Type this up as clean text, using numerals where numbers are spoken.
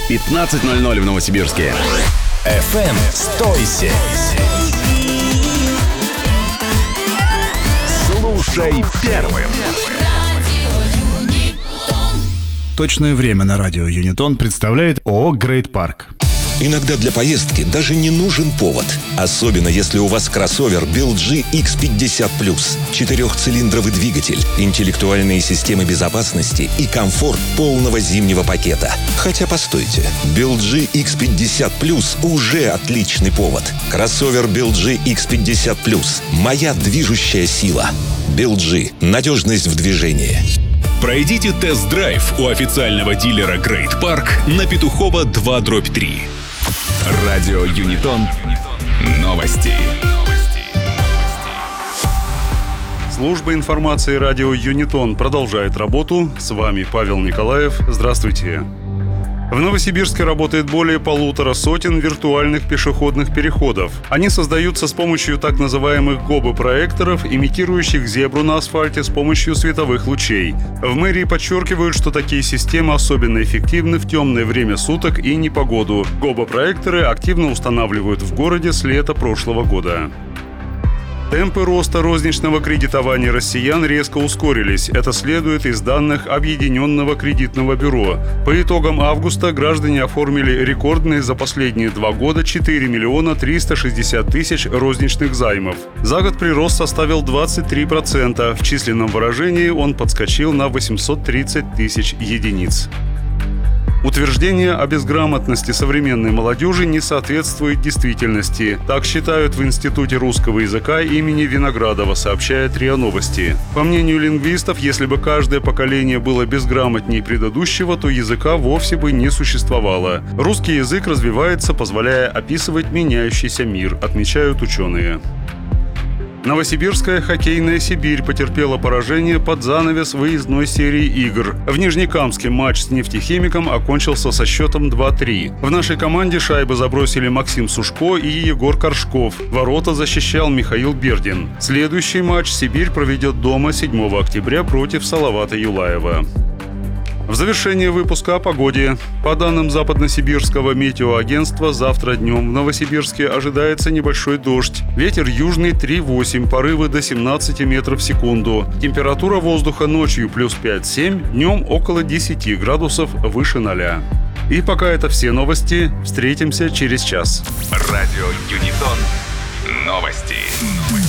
15:00 в Новосибирске. FM 107. Слушай первым. Точное время на радио Юнитон представляет ООО «Грейт Парк». Иногда для поездки даже не нужен повод. Особенно если у вас кроссовер BLG X50+. 4-цилиндровый двигатель, интеллектуальные системы безопасности и комфорт полного зимнего пакета. Хотя постойте, BLG X50+ уже отличный повод. Кроссовер BLG X50+. Моя движущая сила. BLG. Надежность в движении. Пройдите тест-драйв у официального дилера Грейт Парк на Петухова 2/3. Радио Юнитон. Новости. Служба информации радио Юнитон продолжает работу. С вами Павел Николаев. Здравствуйте. В Новосибирске работает более 150 виртуальных пешеходных переходов. Они создаются с помощью так называемых ГОБО-проекторов, имитирующих зебру на асфальте с помощью световых лучей. В мэрии подчеркивают, что такие системы особенно эффективны в темное время суток и непогоду. ГОБО-проекторы активно устанавливают в городе с лета прошлого года. Темпы роста розничного кредитования россиян резко ускорились. Это следует из данных Объединенного кредитного бюро. По итогам августа граждане оформили рекордные за последние 2 года 4 миллиона 360 тысяч розничных займов. За год прирост составил 23%. В численном выражении он подскочил на 830 тысяч единиц. Утверждение о безграмотности современной молодежи не соответствует действительности. Так считают в Институте русского языка имени Виноградова, сообщает РИА Новости. По мнению лингвистов, если бы каждое поколение было безграмотнее предыдущего, то языка вовсе бы не существовало. Русский язык развивается, позволяя описывать меняющийся мир, отмечают ученые. Новосибирская хоккейная «Сибирь» потерпела поражение под занавес выездной серии игр. В Нижнекамске матч с «Нефтехимиком» окончился со счетом 2-3. В нашей команде шайбы забросили Максим Сушко и Егор Коршков. Ворота защищал Михаил Бердин. Следующий матч «Сибирь» проведет дома 7 октября против Салавата Юлаева. В завершение выпуска о погоде. По данным Западносибирского метеоагентства, завтра днем в Новосибирске ожидается небольшой дождь. Ветер южный 3,8, порывы до 17 метров в секунду. Температура воздуха ночью плюс 5-7, днем около 10 градусов выше 0. И пока это все новости. Встретимся через час. Радио Юнитон. Новости.